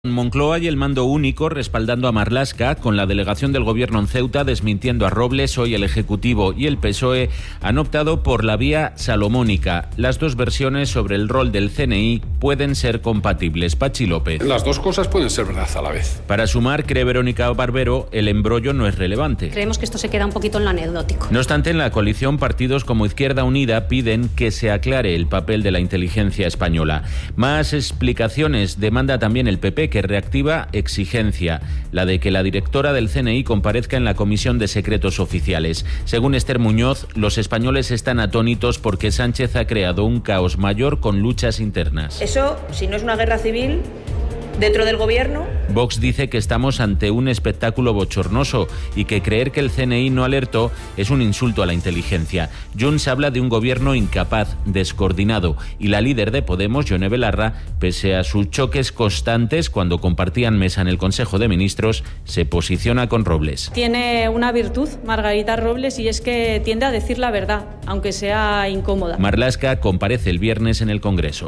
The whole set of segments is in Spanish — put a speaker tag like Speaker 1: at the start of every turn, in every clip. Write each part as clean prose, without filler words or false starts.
Speaker 1: Moncloa y el mando único respaldando a Marlaska, con la delegación del gobierno en Ceuta desmintiendo a Robles. Hoy el Ejecutivo y el PSOE han optado por la vía salomónica. Las dos versiones sobre el rol del CNI pueden ser compatibles. Pachi López.
Speaker 2: Las dos cosas pueden ser verdad a la vez.
Speaker 1: Para sumar, cree Verónica Barbero, el embrollo no es relevante.
Speaker 3: Creemos que esto se queda un poquito en lo anecdótico.
Speaker 1: No obstante, en la coalición, partidos como Izquierda Unida piden que se aclare el papel de la inteligencia española. Más explicaciones demanda también el PP, que reactiva exigencia, la de que la directora del CNI comparezca en la Comisión de Secretos Oficiales. Según Esther Muñoz, los españoles están atónitos porque Sánchez ha creado un caos mayor con luchas internas.
Speaker 4: Eso, si no es una guerra civil dentro del gobierno.
Speaker 1: Vox dice que estamos ante un espectáculo bochornoso y que creer que el CNI no alertó es un insulto a la inteligencia. Junts habla de un gobierno incapaz, descoordinado, y la líder de Podemos, Yone Belarra, pese a sus choques constantes cuando compartían mesa en el Consejo de Ministros, se posiciona con Robles.
Speaker 5: Tiene una virtud, Margarita Robles, y es que tiende a decir la verdad, aunque sea incómoda.
Speaker 1: Marlaska comparece el viernes en el Congreso.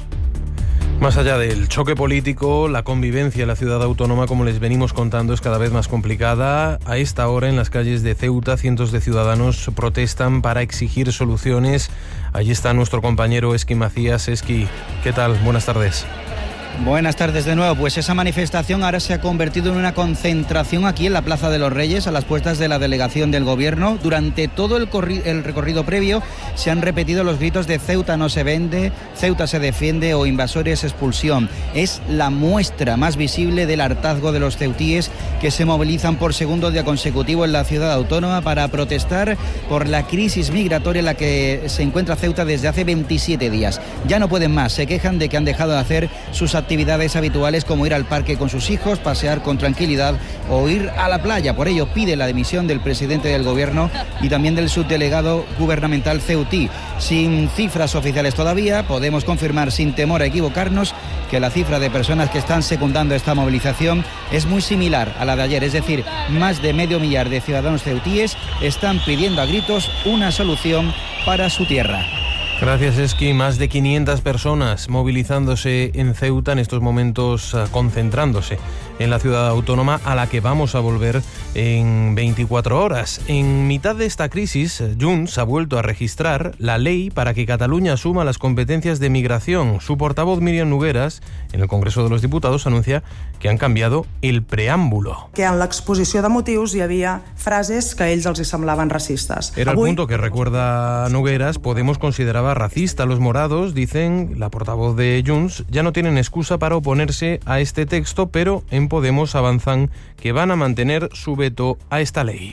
Speaker 6: Más allá del choque político, la convivencia en la ciudad autónoma, como les venimos contando, es cada vez más complicada. A esta hora, en las calles de Ceuta, cientos de ciudadanos protestan para exigir soluciones. Allí está nuestro compañero Esqui Macías. Esqui, ¿qué tal? Buenas tardes.
Speaker 7: Buenas tardes de nuevo. Pues esa manifestación ahora se ha convertido en una concentración aquí en la Plaza de los Reyes, a las puertas de la delegación del gobierno. Durante todo el recorrido previo se han repetido los gritos de Ceuta no se vende, Ceuta se defiende o invasores expulsión. Es la muestra más visible del hartazgo de los ceutíes, que se movilizan por segundo día consecutivo en la ciudad autónoma para protestar por la crisis migratoria en la que se encuentra Ceuta desde hace 27 días. Ya no pueden más, se quejan de que han dejado de hacer sus actividades habituales, como ir al parque con sus hijos, pasear con tranquilidad o ir a la playa. Por ello pide la dimisión del presidente del gobierno y también del subdelegado gubernamental ceutí. Sin cifras oficiales todavía, podemos confirmar sin temor a equivocarnos que la cifra de personas que están secundando esta movilización es muy similar a la de ayer, es decir, más de 500.000 de ciudadanos ceutíes están pidiendo a gritos una solución para su tierra.
Speaker 6: Gracias, Esqui. Más de 500 personas movilizándose en Ceuta en estos momentos, concentrándose en la ciudad autónoma, a la que vamos a volver en 24 horas. En mitad de esta crisis, Junts ha vuelto a registrar la ley para que Cataluña asuma las competencias de migración. Su portavoz, Míriam Nogueras, en el Congreso de los Diputados, anuncia que han canviado el preámbulo.
Speaker 8: Que en l'exposició de motius hi havia frases que a ells els hi semblaven racistes.
Speaker 6: Era el punto que recuerda Nogueras. Podemos consideraba racista a los morados, dicen la portavoz de Junts. Ya no tienen excusa para oponerse a este texto, pero en Podemos avanzan que van a mantener su veto a esta ley.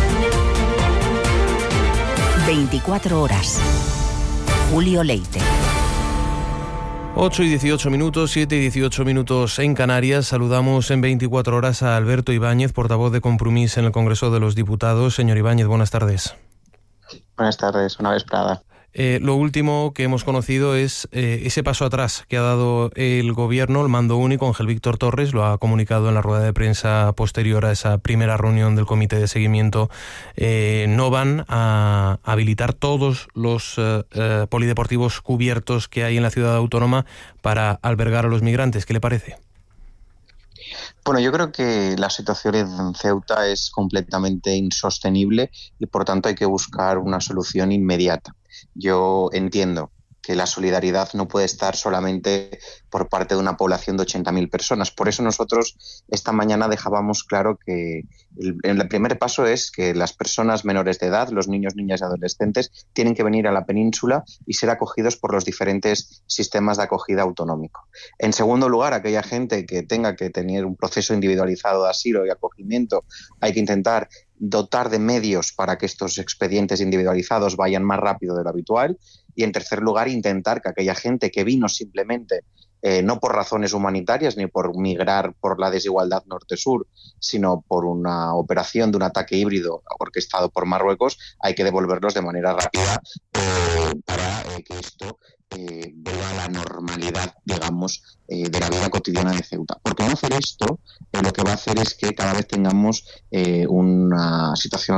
Speaker 9: 24 horas. Julio Leite.
Speaker 6: 8 y 18 minutos, 7 y 18 minutos en Canarias. Saludamos en 24 horas a Alberto Ibáñez, portavoz de Compromís en el Congreso de los Diputados. Señor Ibáñez, buenas tardes.
Speaker 10: Buenas tardes, una vesprada.
Speaker 6: Lo último que hemos conocido es ese paso atrás que ha dado el gobierno, el mando único. Ángel Víctor Torres lo ha comunicado en la rueda de prensa posterior a esa primera reunión del comité de seguimiento. No van a habilitar todos los polideportivos cubiertos que hay en la ciudad autónoma para albergar a los migrantes. ¿Qué le parece?
Speaker 10: Bueno, yo creo que la situación en Ceuta es completamente insostenible y por tanto hay que buscar una solución inmediata. Yo entiendo que la solidaridad no puede estar solamente por parte de una población de 80.000 personas. Por eso nosotros esta mañana dejábamos claro que el primer paso es que las personas menores de edad, los niños, niñas y adolescentes, tienen que venir a la península y ser acogidos por los diferentes sistemas de acogida autonómico. En segundo lugar, aquella gente que tenga que tener un proceso individualizado de asilo y acogimiento, hay que intentar dotar de medios para que estos expedientes individualizados vayan más rápido de lo habitual. Y en tercer lugar, intentar que aquella gente que vino simplemente no por razones humanitarias ni por migrar por la desigualdad norte-sur, sino por una operación de un ataque híbrido orquestado por Marruecos, hay que devolverlos de manera rápida para que esto vuelva a la normalidad, digamos, de la vida cotidiana de Ceuta. Porque no hacer esto, lo que va a hacer es que cada vez tengamos una situación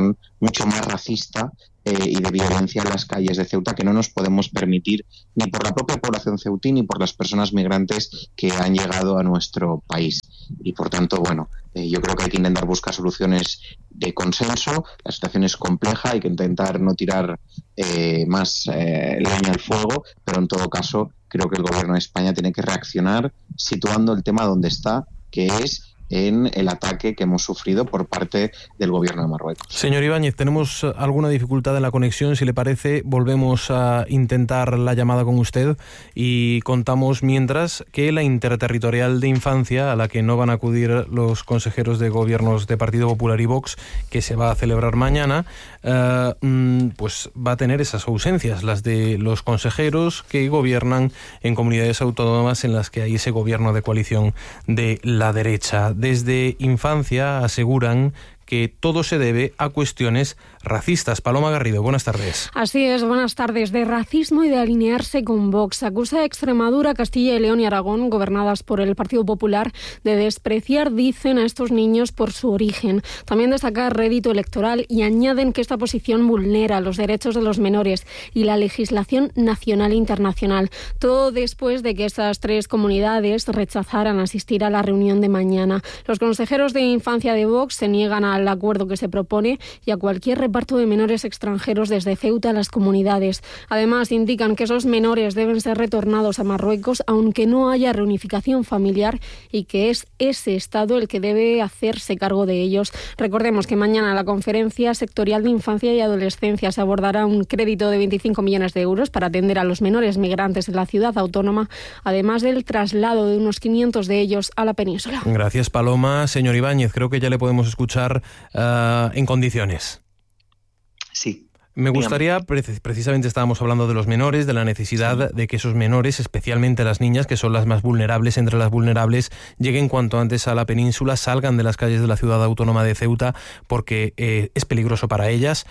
Speaker 10: mucho más racista y de violencia en las calles de Ceuta, que no nos podemos permitir ni por la propia población ceutí ni por las personas migrantes que han llegado a nuestro país. Y por tanto, bueno, yo creo que hay que intentar buscar soluciones de consenso. La situación es compleja, hay que intentar no tirar más leña al fuego, pero en todo caso creo que el Gobierno de España tiene que reaccionar situando el tema donde está, que es en el ataque que hemos sufrido por parte del Gobierno de Marruecos.
Speaker 6: Señor Ibáñez, tenemos alguna dificultad en la conexión. Si le parece, volvemos a intentar la llamada con usted y contamos mientras que la Interterritorial de Infancia, a la que no van a acudir los consejeros de gobiernos de Partido Popular y Vox, que se va a celebrar mañana, pues va a tener esas ausencias, las de los consejeros que gobiernan en comunidades autónomas en las que hay ese gobierno de coalición de la derecha. Desde Infancia aseguran que todo se debe a cuestiones racistas. Paloma Garrido, buenas tardes.
Speaker 11: Así es, buenas tardes. De racismo y de alinearse con Vox. Acusa a Extremadura, Castilla y León y Aragón, gobernadas por el Partido Popular, de despreciar, dicen, a estos niños por su origen. También de sacar rédito electoral y añaden que esta posición vulnera los derechos de los menores y la legislación nacional e internacional. Todo después de que estas tres comunidades rechazaran asistir a la reunión de mañana. Los consejeros de Infancia de Vox se niegan al acuerdo que se propone y a cualquier reparto de menores extranjeros desde Ceuta a las comunidades. Además, indican que esos menores deben ser retornados a Marruecos aunque no haya reunificación familiar y que es ese Estado el que debe hacerse cargo de ellos. Recordemos que mañana en la Conferencia Sectorial de Infancia y Adolescencia se abordará un crédito de 25 millones de euros para atender a los menores migrantes en la ciudad autónoma, además del traslado de unos 500 de ellos a la península.
Speaker 6: Gracias, Paloma. Señor Ibáñez, creo que ya le podemos escuchar en condiciones.
Speaker 10: Sí.
Speaker 6: Me gustaría, precisamente estábamos hablando de los menores, de la necesidad de que esos menores, especialmente las niñas, que son las más vulnerables entre las vulnerables, lleguen cuanto antes a la península, salgan de las calles de la ciudad autónoma de Ceuta, porque es peligroso para ellas.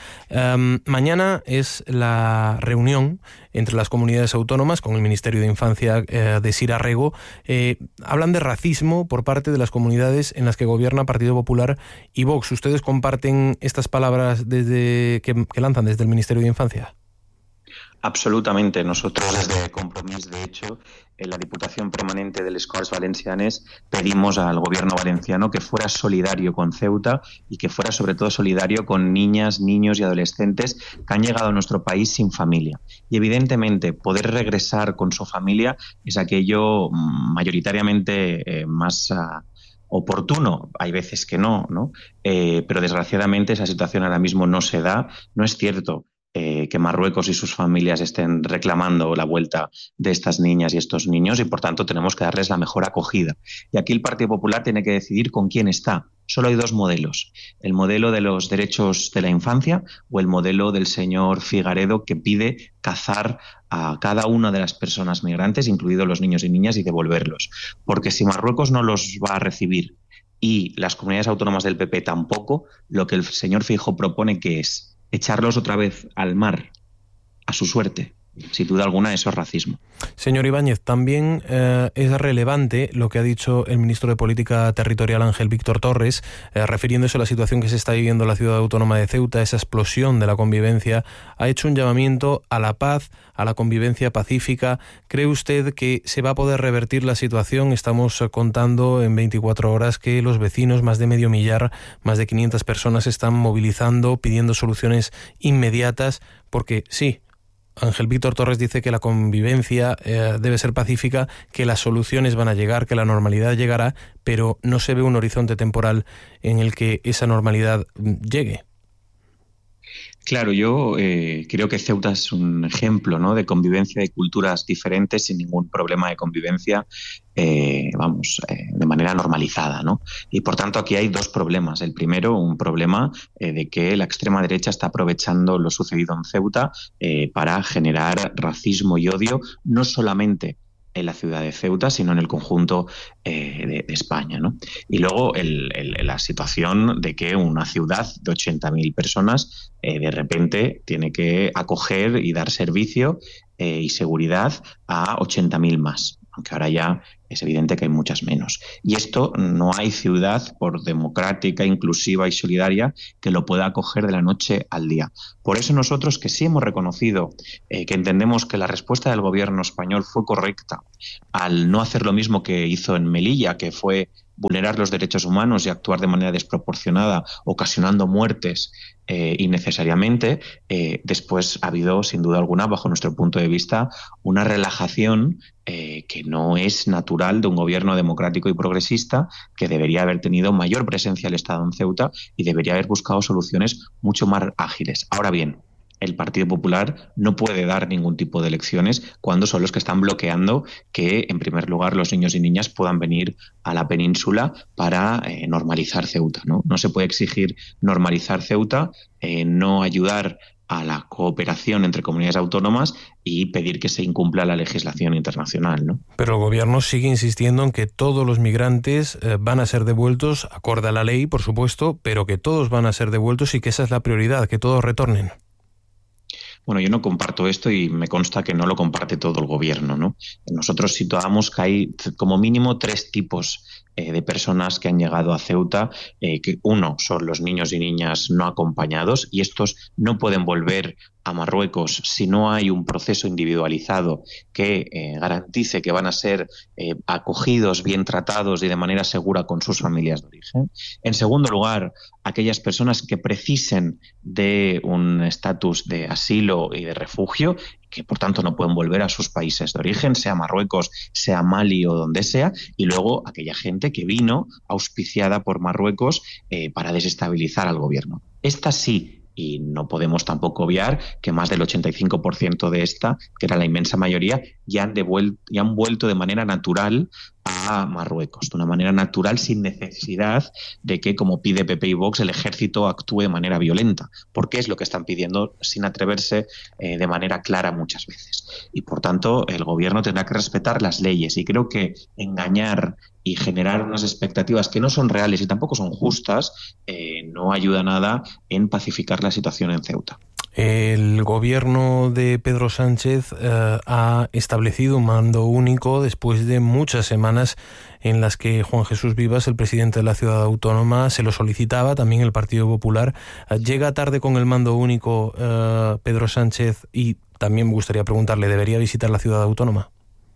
Speaker 6: Mañana es la reunión entre las comunidades autónomas con el Ministerio de Infancia de Sira Rego. Hablan de racismo por parte de las comunidades en las que gobierna Partido Popular y Vox. ¿Ustedes comparten estas palabras desde que lanzan desde el Ministerio de Infancia?
Speaker 10: Absolutamente. Nosotros desde Compromís, de hecho, en la Diputación Permanente de les Corts Valencianes pedimos al gobierno valenciano que fuera solidario con Ceuta y que fuera sobre todo solidario con niñas, niños y adolescentes que han llegado a nuestro país sin familia. Y evidentemente poder regresar con su familia es aquello mayoritariamente más oportuno. Hay veces que no, pero desgraciadamente esa situación ahora mismo no se da. No es cierto que Marruecos y sus familias estén reclamando la vuelta de estas niñas y estos niños y por tanto tenemos que darles la mejor acogida. Y aquí el Partido Popular tiene que decidir con quién está. Solo hay dos modelos, el modelo de los derechos de la infancia o el modelo del señor Figaredo, que pide cazar a cada una de las personas migrantes, incluidos los niños y niñas, y devolverlos. Porque si Marruecos no los va a recibir y las comunidades autónomas del PP tampoco, lo que el señor Feijóo propone que es echarlos otra vez al mar, a su suerte. Sin duda alguna, eso es racismo.
Speaker 6: Señor Ibáñez, también es relevante lo que ha dicho el ministro de Política Territorial, Ángel Víctor Torres, refiriéndose a la situación que se está viviendo en la ciudad autónoma de Ceuta, esa explosión de la convivencia. Ha hecho un llamamiento a la paz, a la convivencia pacífica. ¿Cree usted que se va a poder revertir la situación? Estamos contando en 24 horas que los vecinos, más de medio millar, más de 500 personas, están movilizando, pidiendo soluciones inmediatas, porque sí, Ángel Víctor Torres dice que la convivencia debe ser pacífica, que las soluciones van a llegar, que la normalidad llegará, pero no se ve un horizonte temporal en el que esa normalidad llegue.
Speaker 10: Claro, yo creo que Ceuta es un ejemplo, ¿no?, de convivencia de culturas diferentes sin ningún problema de convivencia, de manera normalizada, ¿no? Y por tanto aquí hay dos problemas. El primero, un problema de que la extrema derecha está aprovechando lo sucedido en Ceuta para generar racismo y odio, no solamente en la ciudad de Ceuta, sino en el conjunto de España, ¿no? Y luego la situación de que una ciudad de 80.000 personas de repente tiene que acoger y dar servicio y seguridad a 80.000 más. aunque ahora ya es evidente que hay muchas menos. Y esto no hay ciudad, por democrática, inclusiva y solidaria, que lo pueda acoger de la noche al día. Por eso nosotros, que sí hemos reconocido que entendemos que la respuesta del gobierno español fue correcta al no hacer lo mismo que hizo en Melilla, que fue vulnerar los derechos humanos y actuar de manera desproporcionada, ocasionando muertes innecesariamente, después ha habido, sin duda alguna, bajo nuestro punto de vista, una relajación que no es natural de un gobierno democrático y progresista, que debería haber tenido mayor presencia el Estado en Ceuta y debería haber buscado soluciones mucho más ágiles. Ahora bien, el Partido Popular no puede dar ningún tipo de lecciones cuando son los que están bloqueando que, en primer lugar, los niños y niñas puedan venir a la península para normalizar Ceuta, ¿no? No se puede exigir normalizar Ceuta, no ayudar a la cooperación entre comunidades autónomas y pedir que se incumpla la legislación internacional, ¿no?
Speaker 6: Pero el gobierno sigue insistiendo en que todos los migrantes van a ser devueltos, acorde a la ley, por supuesto, pero que todos van a ser devueltos y que esa es la prioridad, que todos retornen.
Speaker 10: Bueno, yo no comparto esto y me consta que no lo comparte todo el gobierno, ¿no? Nosotros situamos que hay como mínimo 3 tipos de personas que han llegado a Ceuta, que uno son los niños y niñas no acompañados, y estos no pueden volver a Marruecos si no hay un proceso individualizado que garantice que van a ser acogidos, bien tratados y de manera segura con sus familias de origen. En segundo lugar, aquellas personas que precisen de un estatus de asilo y de refugio, que por tanto no pueden volver a sus países de origen, sea Marruecos, sea Mali o donde sea, y luego aquella gente que vino auspiciada por Marruecos para desestabilizar al gobierno. Esta sí. Y no podemos tampoco obviar que más del 85% de esta, que era la inmensa mayoría, ya han vuelto de manera natural a Marruecos, de una manera natural, sin necesidad de que, como pide PP y Vox, el ejército actúe de manera violenta, porque es lo que están pidiendo sin atreverse de manera clara muchas veces. Y por tanto, el gobierno tendrá que respetar las leyes, y creo que engañar y generar unas expectativas que no son reales y tampoco son justas no ayuda nada en pacificar la situación en Ceuta.
Speaker 6: El gobierno de Pedro Sánchez ha establecido un mando único después de muchas semanas en las que Juan Jesús Vivas, el presidente de la ciudad autónoma, se lo solicitaba, también el Partido Popular. ¿Llega tarde con el mando único Pedro Sánchez? Y también me gustaría preguntarle, ¿debería visitar la ciudad autónoma?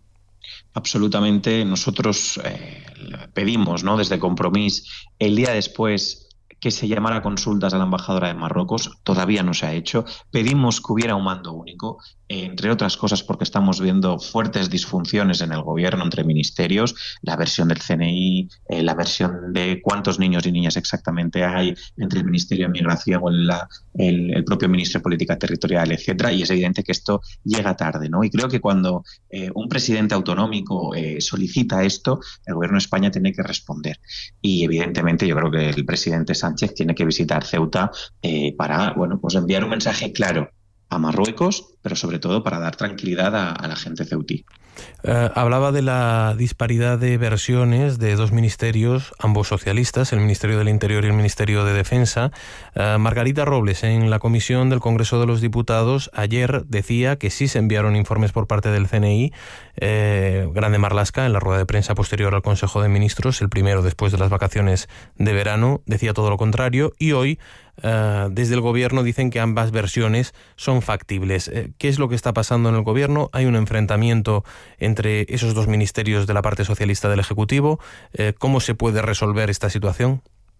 Speaker 10: Absolutamente. Nosotros pedimos, ¿no?, desde Compromís, el día después que se llamara a consultas a la embajadora de Marruecos. Todavía no se ha hecho. Pedimos que hubiera un mando único, entre otras cosas porque estamos viendo fuertes disfunciones en el gobierno entre ministerios, la versión del CNI, la versión de cuántos niños y niñas exactamente hay entre el Ministerio de Migración o el propio Ministro de Política Territorial, etcétera, y es evidente que esto llega tarde, ¿no? Y creo que cuando un presidente autonómico solicita esto, el gobierno de España tiene que responder. Y evidentemente yo creo que el presidente Sánchez tiene que visitar Ceuta para, bueno, pues enviar un mensaje claro a Marruecos, pero sobre todo para dar tranquilidad a la gente ceutí.
Speaker 6: Hablaba de la disparidad de versiones de 2 ministerios, ambos socialistas, el Ministerio del Interior y el Ministerio de Defensa. Margarita Robles, en la comisión del Congreso de los Diputados, ayer decía que sí se enviaron informes por parte del CNI. Grande Marlaska, en la rueda de prensa posterior al Consejo de Ministros, el primero después de las vacaciones de verano, decía todo lo contrario, y hoy desde el gobierno dicen que ambas versiones son factibles. ¿Qué es lo que está pasando en el gobierno? ¿Hay un enfrentamiento entre esos 2 ministerios de la parte socialista del Ejecutivo? ¿Cómo se puede resolver esta situación?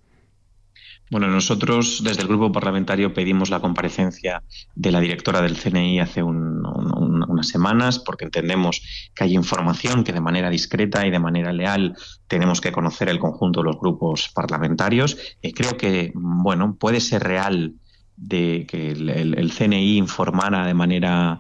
Speaker 10: Bueno, nosotros desde el Grupo Parlamentario pedimos la comparecencia de la directora del CNI hace unas semanas, porque entendemos que hay información que de manera discreta y de manera leal tenemos que conocer el conjunto de los grupos parlamentarios. Creo que, bueno, puede ser real de que el CNI informara de manera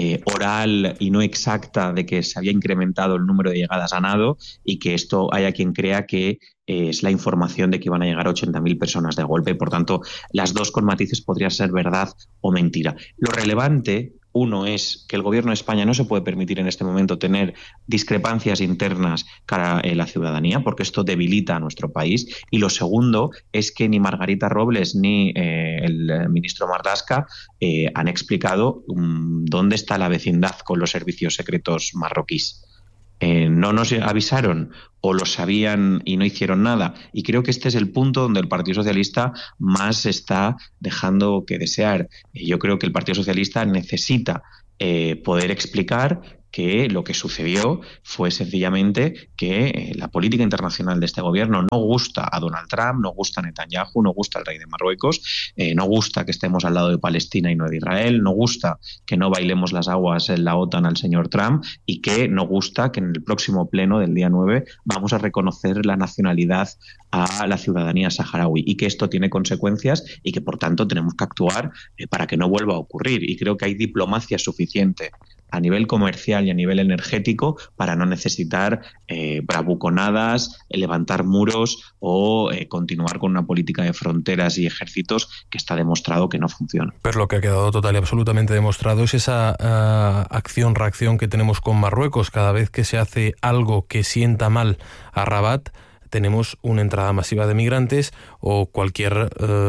Speaker 10: oral y no exacta de que se había incrementado el número de llegadas a nado, y que esto haya quien crea que es la información de que iban a llegar 80.000 personas de golpe. Por tanto, las dos con matices podrían ser verdad o mentira. Lo relevante, uno, es que el Gobierno de España no se puede permitir en este momento tener discrepancias internas cara a la ciudadanía, porque esto debilita a nuestro país. Y lo segundo es que ni Margarita Robles ni el ministro Marlaska han explicado dónde está la vecindad con los servicios secretos marroquíes. no nos avisaron o lo sabían y no hicieron nada. Y creo que este es el punto donde el Partido Socialista más está dejando que desear. Yo creo que el Partido Socialista necesita poder explicar que lo que sucedió fue sencillamente que la política internacional de este gobierno no gusta a Donald Trump, no gusta a Netanyahu, no gusta al rey de Marruecos, no gusta que estemos al lado de Palestina y no de Israel, no gusta que no bailemos las aguas en la OTAN al señor Trump y que no gusta que en el próximo pleno del día 9 vamos a reconocer la nacionalidad a la ciudadanía saharaui y que esto tiene consecuencias y que por tanto tenemos que actuar para que no vuelva a ocurrir. Y creo que hay diplomacia suficiente a nivel comercial y a nivel energético para no necesitar bravuconadas, levantar muros o continuar con una política de fronteras y ejércitos que está demostrado que no funciona.
Speaker 6: Pero lo que ha quedado total y absolutamente demostrado es esa acción-reacción que tenemos con Marruecos. Cada vez que se hace algo que sienta mal a Rabat, tenemos una entrada masiva de migrantes o cualquier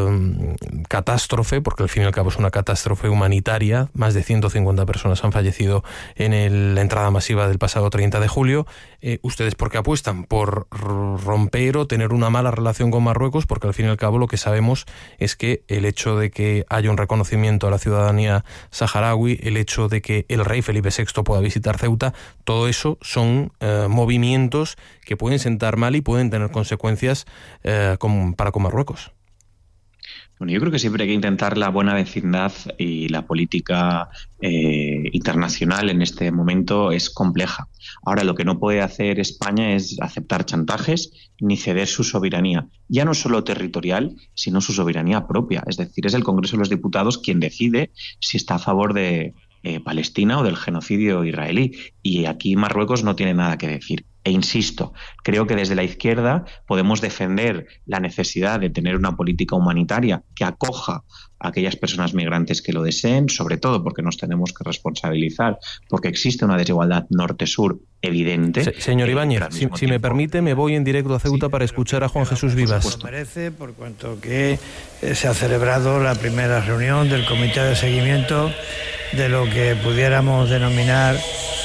Speaker 6: catástrofe, porque al fin y al cabo es una catástrofe humanitaria. Más de 150 personas han fallecido en la entrada masiva del pasado 30 de julio. ¿Ustedes por qué apuestan? ¿Por romper o tener una mala relación con Marruecos? Porque al fin y al cabo lo que sabemos es que el hecho de que haya un reconocimiento a la ciudadanía saharaui, el hecho de que el rey Felipe VI pueda visitar Ceuta, todo eso son movimientos que pueden sentar mal y pueden tener consecuencias para con Marruecos.
Speaker 10: Bueno, yo creo que siempre hay que intentar la buena vecindad y la política internacional en este momento es compleja. Ahora, lo que no puede hacer España es aceptar chantajes ni ceder su soberanía, ya no solo territorial, sino su soberanía propia. Es decir, es el Congreso de los Diputados quien decide si está a favor de Palestina o del genocidio israelí. Y aquí Marruecos no tiene nada que decir. E insisto, creo que desde la izquierda podemos defender la necesidad de tener una política humanitaria que acoja a aquellas personas migrantes que lo deseen, sobre todo porque nos tenemos que responsabilizar, porque existe una desigualdad norte-sur evidente.
Speaker 6: Señor Ibáñez, si me permite, me voy en directo a Ceuta para escuchar a Juan Jesús Vivas.
Speaker 12: Lo merece, por cuanto que se ha celebrado la primera reunión del Comité de Seguimiento de lo que pudiéramos denominar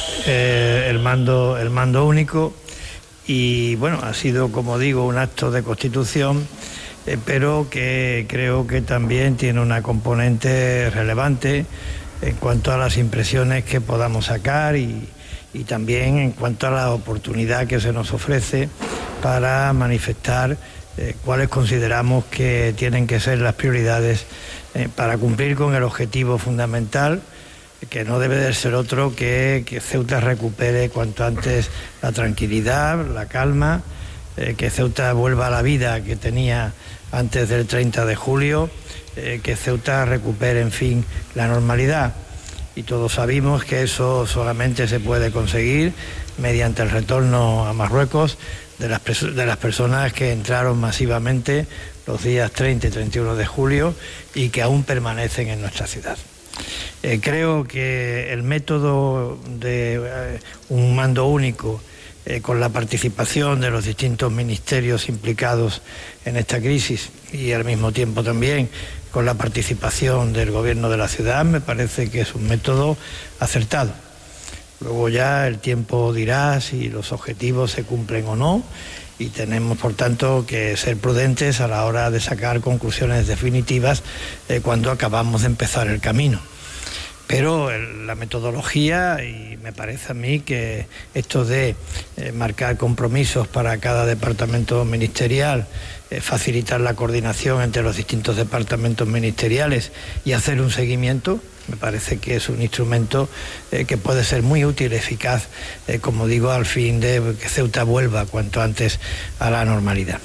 Speaker 12: el mando único, y bueno, ha sido, como digo, un acto de constitución, pero que creo que también tiene una componente relevante en cuanto a las impresiones que podamos sacar y también en cuanto a la oportunidad que se nos ofrece para manifestar cuáles consideramos que tienen que ser las prioridades para cumplir con el objetivo fundamental, que no debe de ser otro que Ceuta recupere cuanto antes la tranquilidad, la calma, que Ceuta vuelva a la vida que tenía antes del 30 de julio, que Ceuta recupere, en fin, la normalidad. Y todos sabemos que eso solamente se puede conseguir mediante el retorno a Marruecos de las personas que entraron masivamente los días 30 y 31 de julio y que aún permanecen en nuestra ciudad. Creo que el método de un mando único con la participación de los distintos ministerios implicados en esta crisis y al mismo tiempo también con la participación del gobierno de la ciudad me parece que es un método acertado. Luego ya el tiempo dirá si los objetivos se cumplen o no y tenemos por tanto que ser prudentes a la hora de sacar conclusiones definitivas cuando acabamos de empezar el camino. Pero la metodología, y me parece a mí que esto de marcar compromisos para cada departamento ministerial, facilitar la coordinación entre los distintos departamentos ministeriales y hacer un seguimiento, me parece que es un instrumento que puede ser muy útil y eficaz, como digo, al fin de que Ceuta vuelva cuanto antes a la normalidad.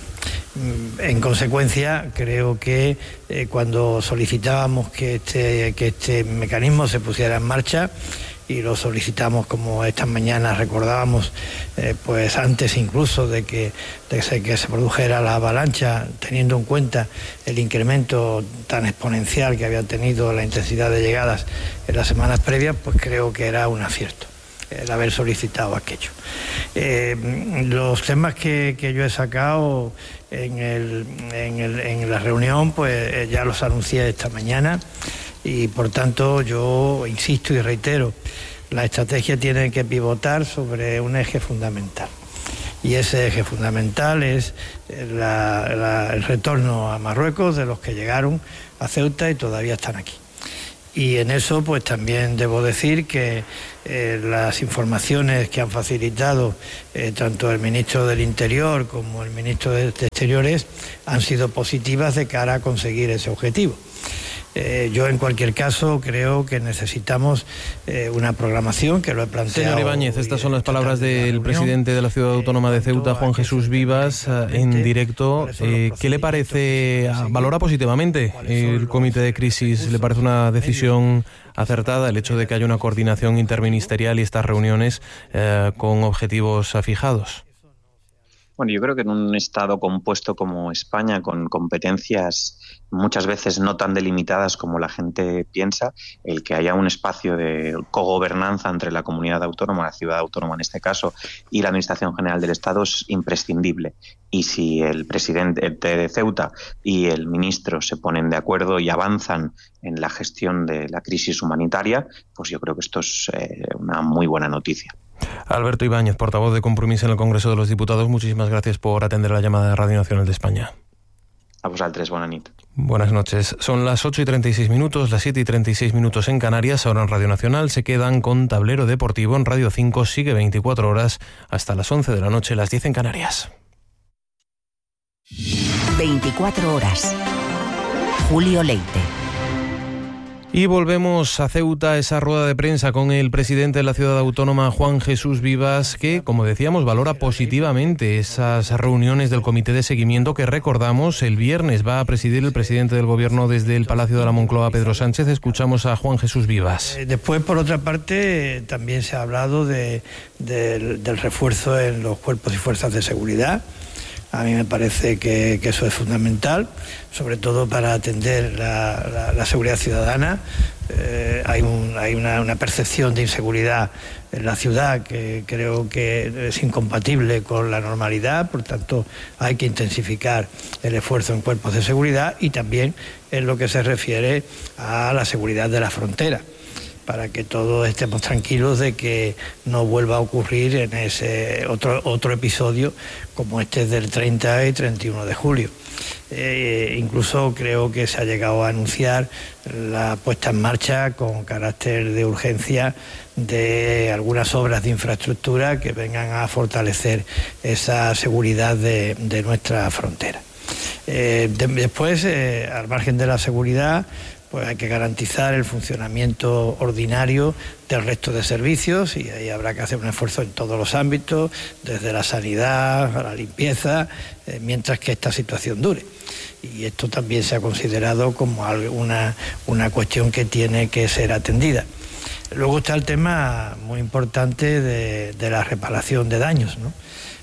Speaker 12: En consecuencia, creo que cuando solicitábamos que este mecanismo se pusiera en marcha, y lo solicitamos, como estas mañanas recordábamos, pues antes incluso de que se produjera la avalancha, teniendo en cuenta el incremento tan exponencial que había tenido la intensidad de llegadas en las semanas previas, pues creo que era un acierto el haber solicitado aquello. Los temas que yo he sacado en la reunión, pues ya los anuncié esta mañana y por tanto yo insisto y reitero la estrategia tiene que pivotar sobre un eje fundamental. Y ese eje fundamental es el retorno a Marruecos de los que llegaron a Ceuta y todavía están aquí. Y en eso pues también debo decir que las informaciones que han facilitado tanto el ministro del Interior como el ministro de Exteriores han sido positivas de cara a conseguir ese objetivo. Yo en cualquier caso creo que necesitamos una programación, que lo he planteado.
Speaker 6: Señor Ibáñez, estas son las palabras del presidente de la Ciudad Autónoma de Ceuta, Juan Jesús Vivas, en directo. ¿Qué le parece? ¿Valora positivamente el comité de crisis? ¿Le parece una decisión acertada el hecho de que haya una coordinación interministerial y estas reuniones con objetivos fijados?
Speaker 10: Bueno, yo creo que en un Estado compuesto como España, con competencias muchas veces no tan delimitadas como la gente piensa, el que haya un espacio de cogobernanza entre la comunidad autónoma, la ciudad autónoma en este caso, y la Administración General del Estado es imprescindible. Y si el presidente de Ceuta y el ministro se ponen de acuerdo y avanzan en la gestión de la crisis humanitaria, pues yo creo que esto es una muy buena noticia.
Speaker 6: Alberto Ibáñez, portavoz de Compromís en el Congreso de los Diputados, muchísimas gracias por atender la llamada de Radio Nacional de España.
Speaker 10: A vosaltres, buena nit.
Speaker 6: Buenas noches. Son las 8:36, las 7:36 en Canarias. Ahora en Radio Nacional se quedan con Tablero Deportivo. En Radio 5 sigue 24 horas hasta las 11 de la noche, las 10 en Canarias.
Speaker 9: 24 horas. Julio Leite.
Speaker 6: Y volvemos a Ceuta, esa rueda de prensa con el presidente de la Ciudad Autónoma, Juan Jesús Vivas, que, como decíamos, valora positivamente esas reuniones del comité de seguimiento que, recordamos, el viernes va a presidir el presidente del Gobierno desde el Palacio de la Moncloa, Pedro Sánchez. Escuchamos a Juan Jesús Vivas.
Speaker 12: Después, por otra parte, también se ha hablado del refuerzo en los cuerpos y fuerzas de seguridad. A mí me parece que eso es fundamental, sobre todo para atender la seguridad ciudadana. Hay una percepción de inseguridad en la ciudad que creo que es incompatible con la normalidad, por tanto hay que intensificar el esfuerzo en cuerpos de seguridad y también en lo que se refiere a la seguridad de la frontera, para que todos estemos tranquilos de que no vuelva a ocurrir en ese otro episodio como este del 30 y 31 de julio. Incluso creo que se ha llegado a anunciar la puesta en marcha con carácter de urgencia de algunas obras de infraestructura que vengan a fortalecer esa seguridad de nuestra frontera. Después, al margen de la seguridad, pues hay que garantizar el funcionamiento ordinario del resto de servicios y ahí habrá que hacer un esfuerzo en todos los ámbitos, desde la sanidad a la limpieza, mientras que esta situación dure. Y esto también se ha considerado como una cuestión que tiene que ser atendida. Luego está el tema muy importante de la reparación de daños, ¿no?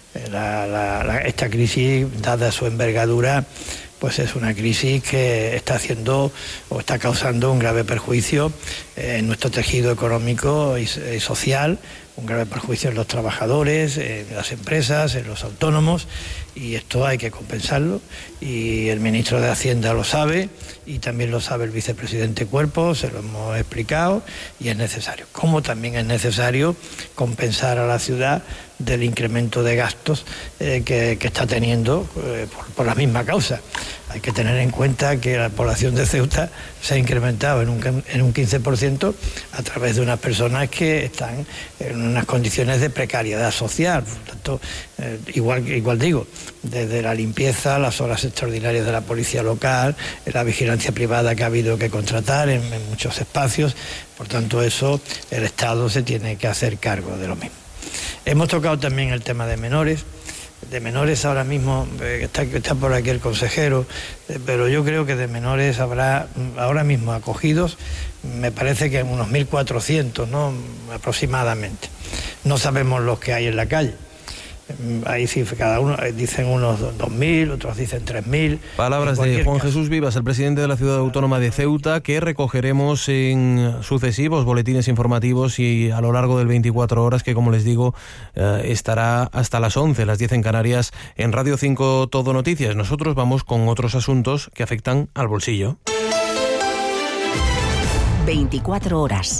Speaker 12: Esta crisis, dada su envergadura, pues es una crisis que está haciendo o está causando un grave perjuicio en nuestro tejido económico y social, un grave perjuicio en los trabajadores, en las empresas, en los autónomos, y esto hay que compensarlo, y el ministro de Hacienda lo sabe y también lo sabe el vicepresidente Cuerpo, se lo hemos explicado, y es necesario. Como también es necesario compensar a la ciudad del incremento de gastos que está teniendo por la misma causa. Hay que tener en cuenta que la población de Ceuta se ha incrementado en un 15% a través de unas personas que están en unas condiciones de precariedad social. Por tanto, igual digo, desde la limpieza, las horas extraordinarias de la policía local, la vigilancia privada que ha habido que contratar en muchos espacios. Por tanto, eso el Estado se tiene que hacer cargo de lo mismo. Hemos tocado también el tema de menores. De menores ahora mismo, está por aquí el consejero, pero yo creo que de menores habrá ahora mismo acogidos, me parece que unos 1.400, ¿no? Aproximadamente. No sabemos los que hay en la calle. Ahí sí, cada uno dicen unos 2.000, otros dicen 3.000.
Speaker 6: Palabras de Juan Jesús Vivas, el presidente de la Ciudad Autónoma de Ceuta, que recogeremos en sucesivos boletines informativos y a lo largo del 24 horas, que como les digo, estará hasta las 11, las 10 en Canarias, en Radio 5 Todo Noticias. Nosotros vamos con otros asuntos que afectan al bolsillo.
Speaker 9: 24 horas.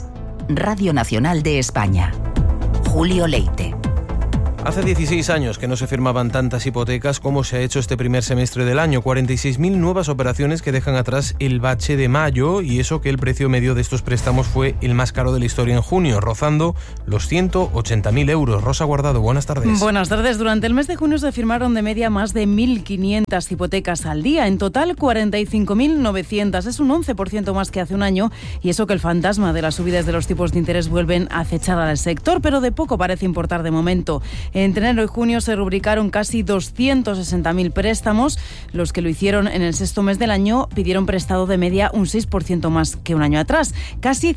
Speaker 9: Radio Nacional de España. Julio Leite.
Speaker 6: Hace 16 años que no se firmaban tantas hipotecas como se ha hecho este primer semestre del año. 46.000 nuevas operaciones que dejan atrás el bache de mayo, y eso que el precio medio de estos préstamos fue el más caro de la historia en junio, rozando los 180.000 euros. Rosa Guardado, buenas tardes.
Speaker 13: Buenas tardes. Durante el mes de junio se firmaron de media más de 1.500 hipotecas al día. En total, 45.900. Es un 11% más que hace un año, y eso que el fantasma de las subidas de los tipos de interés vuelven a acechar al sector, pero de poco parece importar de momento. Entre enero y junio se rubricaron casi 260.000 préstamos. Los que lo hicieron en el sexto mes del año pidieron prestado de media un 6% más que un año atrás, casi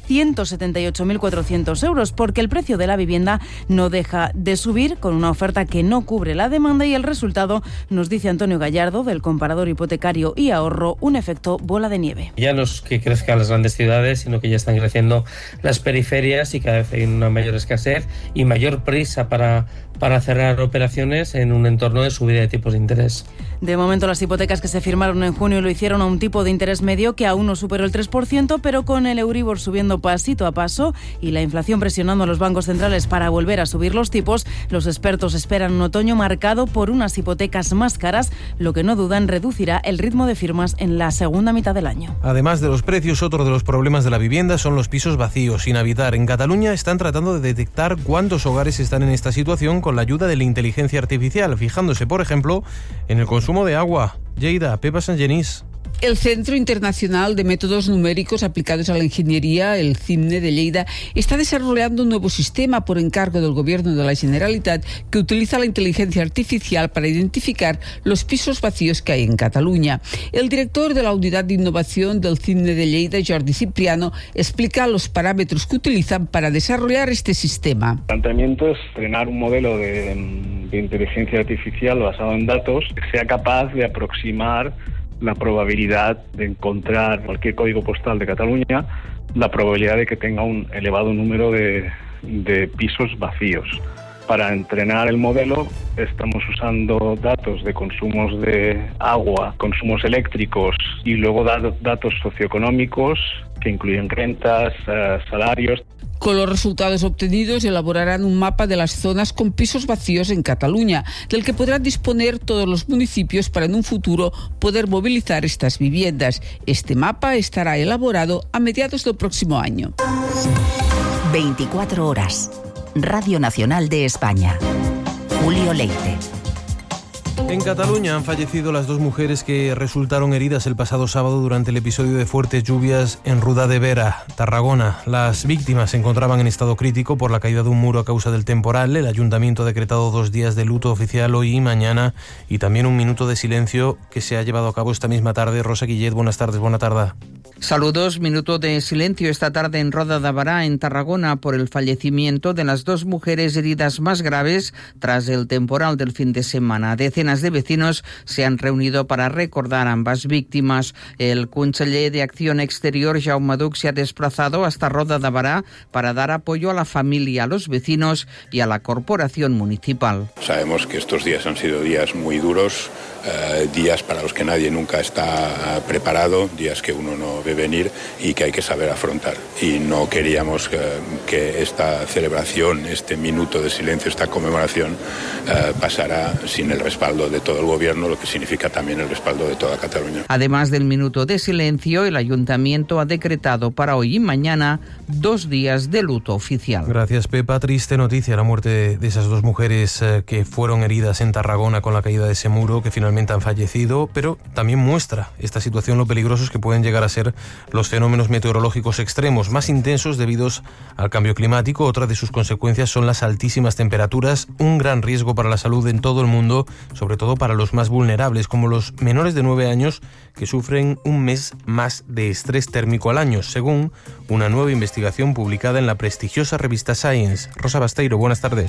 Speaker 13: 178.400 euros, porque el precio de la vivienda no deja de subir, con una oferta que no cubre la demanda, y el resultado, nos dice Antonio Gallardo, del Comparador Hipotecario y Ahorro, un efecto bola de nieve.
Speaker 14: Ya no es que crezcan las grandes ciudades, sino que ya están creciendo las periferias, y cada vez hay una mayor escasez y mayor prisa para cerrar operaciones en un entorno de subida de tipos de interés.
Speaker 13: De momento, las hipotecas que se firmaron en junio lo hicieron a un tipo de interés medio que aún no superó el 3%, pero con el Euribor subiendo pasito a paso y la inflación presionando a los bancos centrales para volver a subir los tipos, los expertos esperan un otoño marcado por unas hipotecas más caras, lo que no dudan reducirá el ritmo de firmas en la segunda mitad del año.
Speaker 6: Además de los precios, otro de los problemas de la vivienda son los pisos vacíos, sin habitar. En Cataluña están tratando de detectar cuántos hogares están en esta situación con la ayuda de la inteligencia artificial, fijándose, por ejemplo, en el consumo de agua. Lleida, Pepa Sangenís.
Speaker 15: El Centro Internacional de Métodos Numéricos Aplicados a la Ingeniería, el CIMNE de Lleida, está desarrollando un nuevo sistema por encargo del Gobierno de la Generalitat que utiliza la inteligencia artificial para identificar los pisos vacíos que hay en Cataluña. El director de la Unidad de Innovación del CIMNE de Lleida, Jordi Cipriano, explica los parámetros que utilizan para desarrollar este sistema.
Speaker 16: El planteamiento es entrenar un modelo de inteligencia artificial basado en datos que sea capaz de aproximar la probabilidad de encontrar cualquier código postal de Cataluña, la probabilidad de que tenga un elevado número de pisos vacíos. Para entrenar el modelo estamos usando datos de consumos de agua, consumos eléctricos y luego datos socioeconómicos que incluyen rentas, salarios.
Speaker 15: Con los resultados obtenidos elaborarán un mapa de las zonas con pisos vacíos en Cataluña, del que podrán disponer todos los municipios para en un futuro poder movilizar estas viviendas. Este mapa estará elaborado a mediados del próximo año.
Speaker 9: 24 horas. Radio Nacional de España. Julio Leite.
Speaker 6: En Cataluña han fallecido las dos mujeres que resultaron heridas el pasado sábado durante el episodio de fuertes lluvias en Ruda de Vera, Tarragona. Las víctimas se encontraban en estado crítico por la caída de un muro a causa del temporal. El ayuntamiento ha decretado 2 días de luto oficial hoy y mañana, y también un minuto de silencio que se ha llevado a cabo esta misma tarde. Rosa Guillet, buenas tardes, buena tarde.
Speaker 17: Saludos, minuto de silencio esta tarde en Roda de Bará, en Tarragona, por el fallecimiento de las dos mujeres heridas más graves tras el temporal del fin de semana. Decenas de vecinos se han reunido para recordar a ambas víctimas. El conseller de Acción Exterior, Jaume Duch, se ha desplazado hasta Roda de Bará para dar apoyo a la familia, a los vecinos y a la corporación municipal.
Speaker 2: Sabemos que estos días han sido días muy duros, días para los que nadie nunca está preparado, días que uno no ve venir y que hay que saber afrontar. Y no queríamos que esta celebración, este minuto de silencio, esta conmemoración pasara sin el respaldo de todo el gobierno, lo que significa también el respaldo de toda Cataluña.
Speaker 17: Además del minuto de silencio, el ayuntamiento ha decretado para hoy y mañana 2 días de luto oficial.
Speaker 6: Gracias, Pepa. Triste noticia la muerte de esas dos mujeres que fueron heridas en Tarragona con la caída de ese muro, que finalmente han fallecido, pero también muestra esta situación lo peligrosos que pueden llegar a ser los fenómenos meteorológicos extremos, más intensos debidos al cambio climático. Otra de sus consecuencias son las altísimas temperaturas, un gran riesgo para la salud en todo el mundo, sobre todo para los más vulnerables, como los menores de 9 años, que sufren un mes más de estrés térmico al año, según una nueva investigación publicada en la prestigiosa revista Science. Rosa Basteiro, buenas tardes.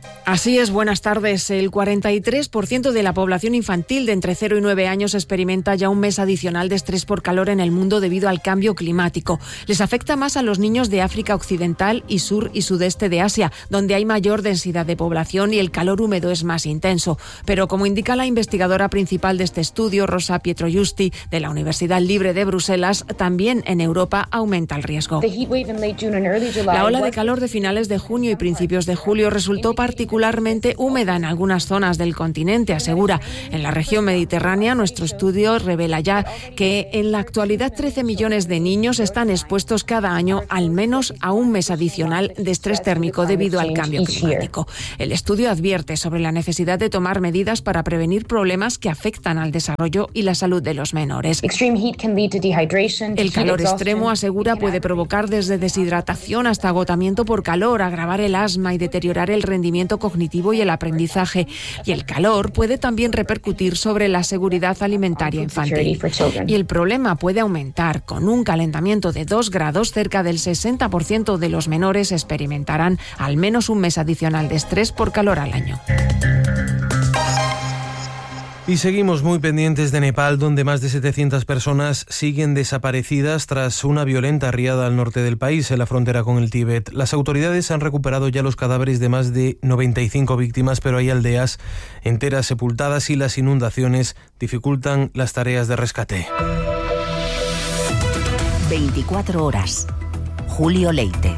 Speaker 18: Así es, buenas tardes. El 43% de la población infantil de entre 0 y 9 años experimenta ya un mes adicional de estrés por calor en el mundo debido al cambio climático. Les afecta más a los niños de África Occidental y sur y sudeste de Asia, donde hay mayor densidad de población y el calor húmedo es más intenso. Pero como indica la investigadora principal de este estudio, Rosa Pietrojusti, de la Universidad Libre de Bruselas, también en Europa aumenta el riesgo. La ola de calor de finales de junio y principios de julio resultó particularmente húmeda en algunas zonas del continente, asegura. En la región mediterránea, nuestro estudio revela ya que en la actualidad 13 millones de niños están expuestos cada año al menos a un mes adicional de estrés térmico debido al cambio climático. El estudio advierte sobre la necesidad de tomar medidas para prevenir problemas que afectan al desarrollo y la salud de los menores. El calor extremo, asegura, puede provocar desde deshidratación hasta agotamiento por calor, agravar el asma y deteriorar el rendimiento cognitivo y el aprendizaje. Y el calor puede también repercutir sobre la seguridad alimentaria infantil. Y el problema puede aumentar. Con un calentamiento de 2 grados, cerca del 60% de los menores experimentarán al menos un mes adicional de estrés por calor al año.
Speaker 6: Y seguimos muy pendientes de Nepal, donde más de 700 personas siguen desaparecidas tras una violenta riada al norte del país, en la frontera con el Tíbet. Las autoridades han recuperado ya los cadáveres de más de 95 víctimas, pero hay aldeas enteras sepultadas y las inundaciones dificultan las tareas de rescate.
Speaker 9: 24 horas. Julio Leite.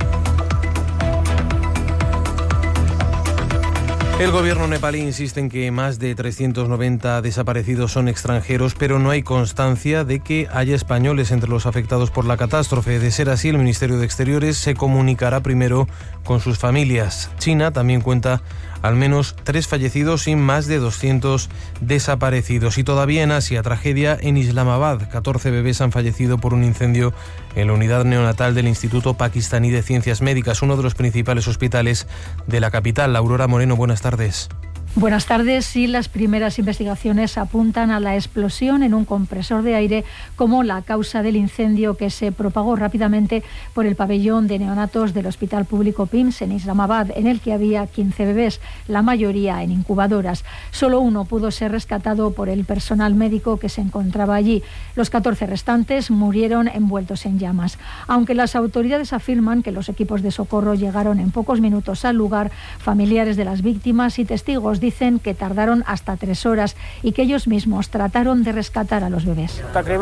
Speaker 6: El gobierno nepalí insiste en que más de 390 desaparecidos son extranjeros, pero no hay constancia de que haya españoles entre los afectados por la catástrofe. De ser así, el Ministerio de Exteriores se comunicará primero con sus familias. China también cuenta al menos 3 fallecidos y más de 200 desaparecidos. Y todavía en Asia, tragedia en Islamabad. 14 bebés han fallecido por un incendio en la unidad neonatal del Instituto Pakistaní de Ciencias Médicas, uno de los principales hospitales de la capital. Aurora Moreno, buenas tardes.
Speaker 19: Buenas tardes. Sí, las primeras investigaciones apuntan a la explosión en un compresor de aire como la causa del incendio que se propagó rápidamente por el pabellón de neonatos del Hospital Público PIMS en Islamabad, en el que había 15 bebés, la mayoría en incubadoras. Solo uno pudo ser rescatado por el personal médico que se encontraba allí. Los 14 restantes murieron envueltos en llamas. Aunque las autoridades afirman que los equipos de socorro llegaron en pocos minutos al lugar, familiares de las víctimas y testigos dicen que tardaron hasta 3 horas y que ellos mismos trataron de rescatar a los bebés.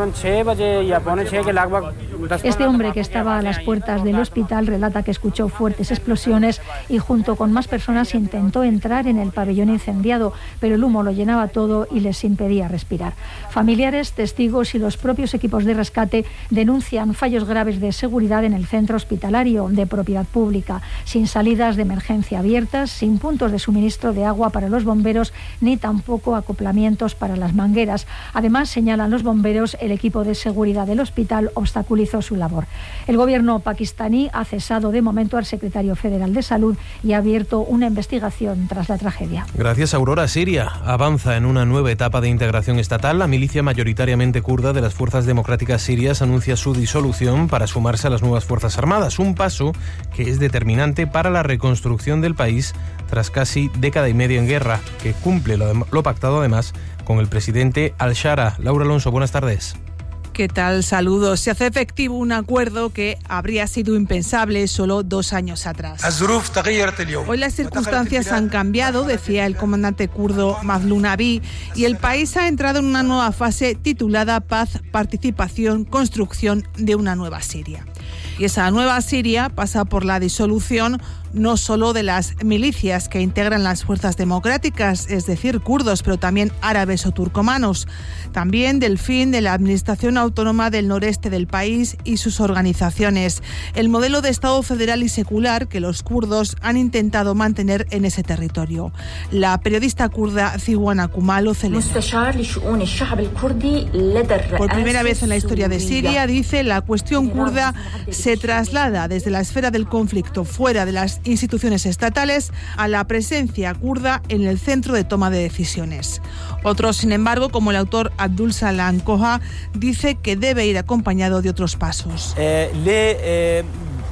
Speaker 19: Este hombre, que estaba a las puertas del hospital, relata que escuchó fuertes explosiones y junto con más personas intentó entrar en el pabellón incendiado, pero el humo lo llenaba todo y les impedía respirar. Familiares, testigos y los propios equipos de rescate denuncian fallos graves de seguridad en el centro hospitalario de propiedad pública, sin salidas de emergencia abiertas, sin puntos de suministro de agua para los bomberos ni tampoco acoplamientos para las mangueras. Además, señalan los bomberos, el equipo de seguridad del hospital obstaculizó su labor. El gobierno pakistaní ha cesado de momento al secretario federal de Salud y ha abierto una investigación tras la tragedia.
Speaker 6: Gracias, Aurora. Siria avanza en una nueva etapa de integración estatal. La milicia mayoritariamente kurda de las Fuerzas Democráticas Sirias anuncia su disolución para sumarse a las nuevas Fuerzas Armadas, un paso que es determinante para la reconstrucción del país tras casi década y media en guerra, que cumple lo pactado además con el presidente al-Shara. Laura Alonso, buenas tardes.
Speaker 20: ¿Qué tal? Saludos. Se hace efectivo un acuerdo que habría sido impensable solo 2 años atrás. Hoy las circunstancias han cambiado, decía el comandante kurdo Mazlum Abi, y el país ha entrado en una nueva fase titulada Paz, Participación, Construcción de una nueva Siria. Y esa nueva Siria pasa por la disolución no solo de las milicias que integran las fuerzas democráticas, es decir, kurdos, pero también árabes o turcomanos, también del fin de la administración autónoma del noreste del país y sus organizaciones, el modelo de Estado federal y secular que los kurdos han intentado mantener en ese territorio. La periodista kurda Ziwana Kumal lo celebra. Por primera vez en la historia de Siria, dice, la cuestión kurda se traslada desde la esfera del conflicto fuera de las instituciones estatales a la presencia kurda en el centro de toma de decisiones. Otros, sin embargo, como el autor Abdul Salam Koha, dice que debe ir acompañado de otros pasos.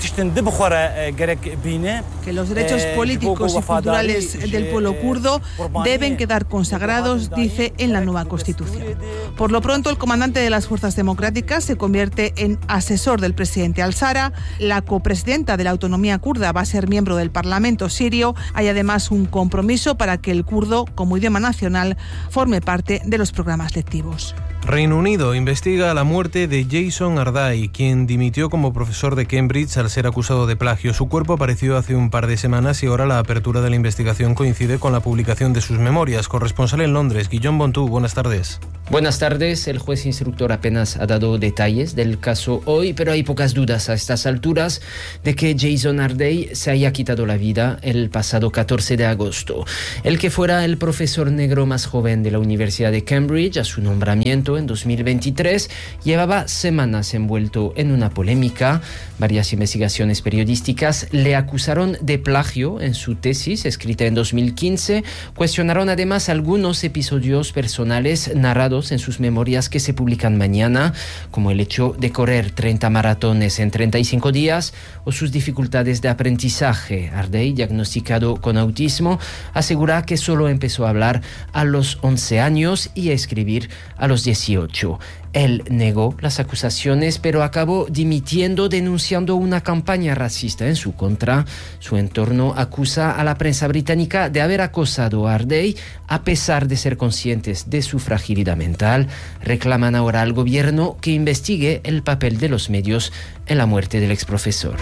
Speaker 20: que los derechos políticos y culturales del pueblo kurdo deben quedar consagrados, dice, en la nueva Constitución. Por lo pronto, el comandante de las Fuerzas Democráticas se convierte en asesor del presidente al-Sara. La copresidenta de la autonomía kurda va a ser miembro del Parlamento sirio. Hay además un compromiso para que el kurdo, como idioma nacional, forme parte de los programas lectivos.
Speaker 6: Reino Unido investiga la muerte de Jason Arday, quien dimitió como profesor de Cambridge al ser acusado de plagio. Su cuerpo apareció hace un par de semanas y ahora la apertura de la investigación coincide con la publicación de sus memorias. Corresponsal en Londres, Guillaume Bontú, buenas tardes.
Speaker 21: Buenas tardes. El juez instructor apenas ha dado detalles del caso hoy, pero hay pocas dudas a estas alturas de que Jason Arday se haya quitado la vida el pasado 14 de agosto. El que fuera el profesor negro más joven de la Universidad de Cambridge a su nombramiento en 2023 llevaba semanas envuelto en una polémica. Varias investigaciones periodísticas le acusaron de plagio en su tesis escrita en 2015. Cuestionaron además algunos episodios personales narrados en sus memorias que se publican mañana, como el hecho de correr 30 maratones en 35 días o sus dificultades de aprendizaje. Arday, diagnosticado con autismo, asegura que solo empezó a hablar a los 11 años y a escribir a los 18. Él negó las acusaciones, pero acabó dimitiendo denunciando una campaña racista en su contra. Su entorno acusa a la prensa británica de haber acosado a Arday a pesar de ser conscientes de su fragilidad mental. Reclaman ahora al gobierno que investigue el papel de los medios en la muerte del exprofesor.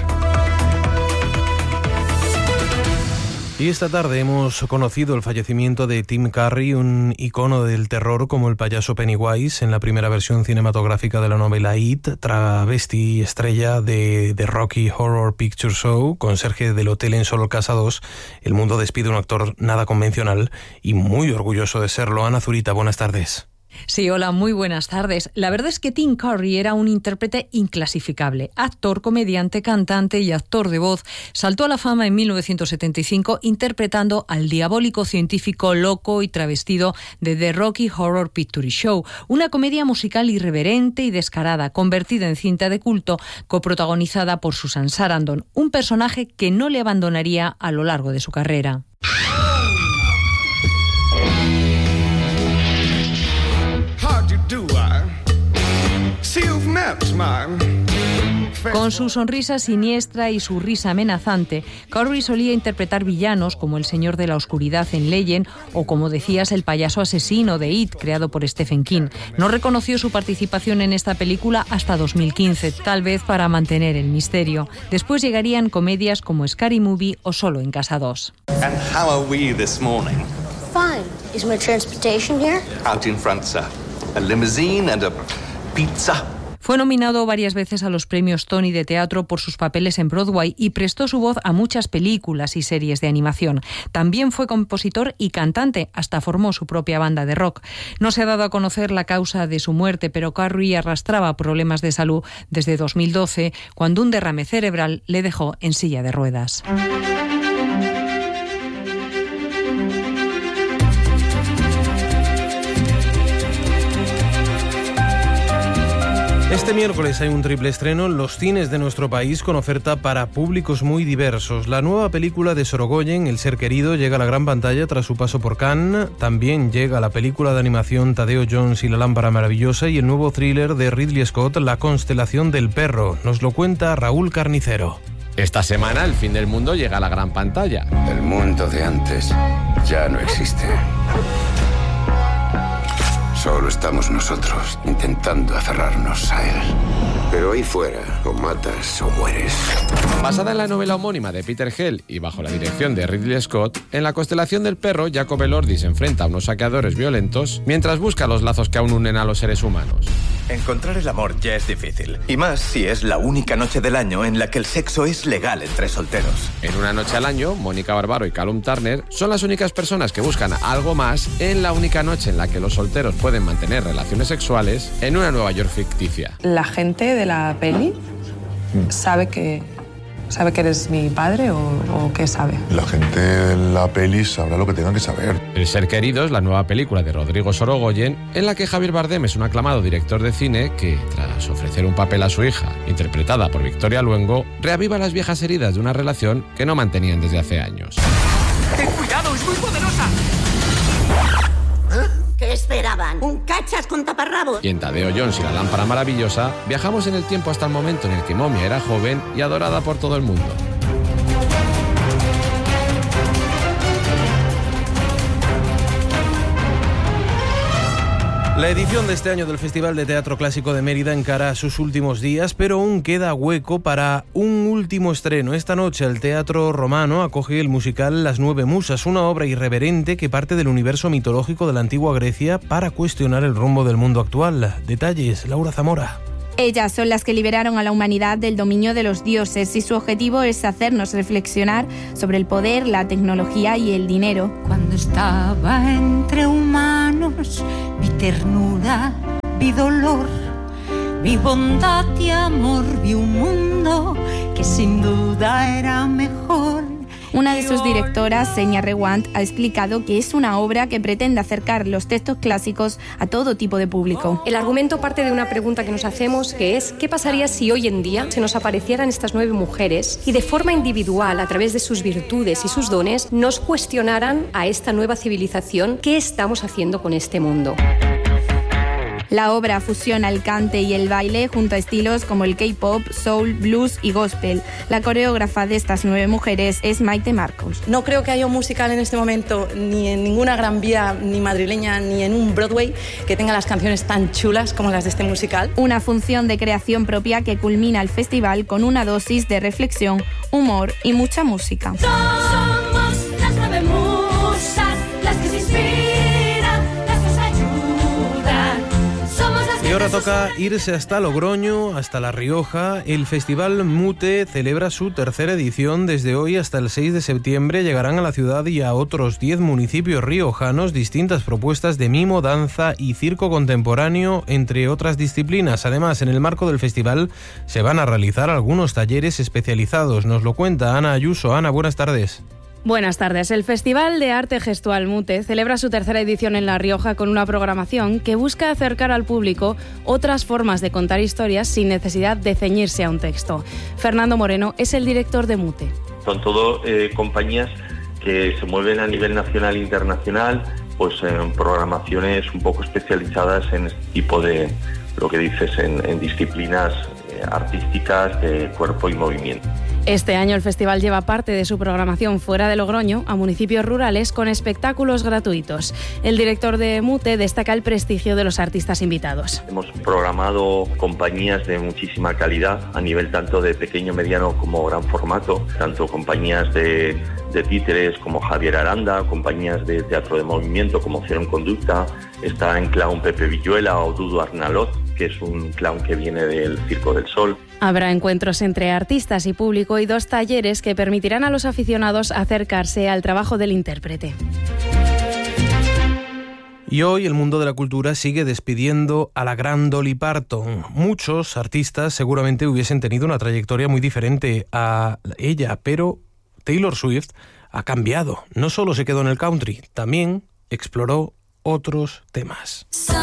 Speaker 6: Y esta tarde hemos conocido el fallecimiento de Tim Curry, un icono del terror como el payaso Pennywise en la primera versión cinematográfica de la novela It, travesti estrella de The Rocky Horror Picture Show, conserje del hotel en Solo Casa 2. El mundo despide a un actor nada convencional y muy orgulloso de serlo. Ana Zurita, buenas tardes.
Speaker 22: Sí, hola, muy buenas tardes. La verdad es que Tim Curry era un intérprete inclasificable. Actor, comediante, cantante y actor de voz. Saltó a la fama en 1975 interpretando al diabólico científico loco y travestido de The Rocky Horror Picture Show, una comedia musical irreverente y descarada, convertida en cinta de culto, coprotagonizada por Susan Sarandon, un personaje que no le abandonaría a lo largo de su carrera. Con su sonrisa siniestra y su risa amenazante, Curry solía interpretar villanos como el Señor de la Oscuridad en Legend o, como decías, el payaso asesino de It, creado por Stephen King. No reconoció su participación en esta película hasta 2015, tal vez para mantener el misterio. Después llegarían comedias como Scary Movie o Solo en Casa 2.
Speaker 23: And how are we this morning?
Speaker 24: Fine. Is my transportation here?
Speaker 23: Out in front, sir. A limousine and a pizza.
Speaker 22: Fue nominado varias veces a los premios Tony de teatro por sus papeles en Broadway y prestó su voz a muchas películas y series de animación. También fue compositor y cantante, hasta formó su propia banda de rock. No se ha dado a conocer la causa de su muerte, pero Curry arrastraba problemas de salud desde 2012, cuando un derrame cerebral le dejó en silla de ruedas.
Speaker 6: Este miércoles hay un triple estreno en los cines de nuestro país con oferta para públicos muy diversos. La nueva película de Sorogoyen, El ser querido, llega a la gran pantalla tras su paso por Cannes. También llega la película de animación Tadeo Jones y la lámpara maravillosa y el nuevo thriller de Ridley Scott, La constelación del perro. Nos lo cuenta Raúl Carnicero.
Speaker 25: Esta semana El fin del mundo llega a la gran pantalla.
Speaker 26: El mundo de antes ya no existe. Solo estamos nosotros intentando aferrarnos a él. Pero ahí fuera, o matas o mueres.
Speaker 25: Basada en la novela homónima de Peter Hell y bajo la dirección de Ridley Scott, en La constelación del perro, Jacob Elordi se enfrenta a unos saqueadores violentos mientras busca los lazos que aún unen a los seres humanos.
Speaker 27: Encontrar el amor ya es difícil. Y más si es la única noche del año en la que el sexo es legal entre solteros.
Speaker 25: En Una noche al año, Mónica Barbaro y Callum Turner son las únicas personas que buscan algo más en la única noche en la que los solteros pueden mantener relaciones sexuales en una Nueva York ficticia.
Speaker 28: La gente de la peli sabe que
Speaker 1: ¿Sabe que eres mi padre o qué sabe?
Speaker 3: La gente en la peli sabrá lo que tengan que saber.
Speaker 25: El Ser Queridos, la nueva película de Rodrigo Sorogoyen, en la que Javier Bardem es un aclamado director de cine que, tras ofrecer un papel a su hija, interpretada por Victoria Luengo, reaviva las viejas heridas de una relación que no mantenían desde hace años.
Speaker 4: ¡Ten cuidado, es muy poderosa! ¿Qué esperaban? ¿Un cachas con taparrabos?
Speaker 25: Y en Tadeo Jones y la lámpara maravillosa, viajamos en el tiempo hasta el momento en el que Momia era joven y adorada por todo el mundo.
Speaker 6: La edición de este año del Festival de Teatro Clásico de Mérida encara sus últimos días, pero aún queda hueco para un último estreno. Esta noche el Teatro Romano acoge el musical Las Nueve Musas, una obra irreverente que parte del universo mitológico de la antigua Grecia para cuestionar el rumbo del mundo actual. Detalles, Laura Zamora.
Speaker 5: Ellas son las que liberaron a la humanidad del dominio de los dioses y su objetivo es hacernos reflexionar sobre el poder, la tecnología y el dinero.
Speaker 7: Cuando estaba entre humanos, vi ternura, vi dolor, vi bondad y amor, vi un mundo que sin duda era mejor.
Speaker 5: Una de sus directoras, Senia Rewant, ha explicado que es una obra que pretende acercar los textos clásicos a todo tipo de público.
Speaker 8: El argumento parte de una pregunta que nos hacemos, que es ¿qué pasaría si hoy en día se nos aparecieran estas 9 mujeres y de forma individual, a través de sus virtudes y sus dones, nos cuestionaran a esta nueva civilización qué estamos haciendo con este mundo?
Speaker 5: La obra fusiona el cante y el baile junto a estilos como el K-pop, soul, blues y gospel. La coreógrafa de estas 9 mujeres es Maite Marcos.
Speaker 11: No creo que haya un musical en este momento, ni en ninguna Gran Vía, ni madrileña, ni en un Broadway, que tenga las canciones tan chulas como las de este musical.
Speaker 5: Una función de creación propia que culmina el festival con una dosis de reflexión, humor y mucha música.
Speaker 7: Somos las 9 musas, las que se inspiran, las que se ayudan.
Speaker 6: Y ahora toca irse hasta Logroño, hasta La Rioja. El Festival Mute celebra su tercera edición. Desde hoy hasta el 6 de septiembre llegarán a la ciudad y a otros 10 municipios riojanos distintas propuestas de mimo, danza y circo contemporáneo, entre otras disciplinas. Además, en el marco del festival se van a realizar algunos talleres especializados. Nos lo cuenta Ana Ayuso. Ana, buenas tardes.
Speaker 28: Buenas tardes. El Festival de Arte Gestual Mute celebra su tercera edición en La Rioja con una programación que busca acercar al público otras formas de contar historias sin necesidad de ceñirse a un texto. Fernando Moreno es el director de Mute.
Speaker 29: Son todo compañías que se mueven a nivel nacional e internacional, pues en programaciones un poco especializadas en este tipo de, lo que dices, en disciplinas artísticas de cuerpo y movimiento.
Speaker 28: Este año el festival lleva parte de su programación fuera de Logroño, a municipios rurales, con espectáculos gratuitos. El director de Mute destaca el prestigio de los artistas invitados.
Speaker 29: Hemos programado compañías de muchísima calidad, a nivel tanto de pequeño, mediano como gran formato, tanto compañías de títeres como Javier Aranda, compañías de teatro de movimiento como Cero en Conducta, está en clown Pepe Villuela o Dudu Arnalot, que es un clown que viene del Circo del Sol.
Speaker 28: Habrá encuentros entre artistas y público y 2 talleres que permitirán a los aficionados acercarse al trabajo del intérprete.
Speaker 6: Y hoy el mundo de la cultura sigue despidiendo a la gran Dolly Parton. Muchos artistas seguramente hubiesen tenido una trayectoria muy diferente a ella, pero Taylor Swift ha cambiado. No solo se quedó en el country, también exploró otros temas.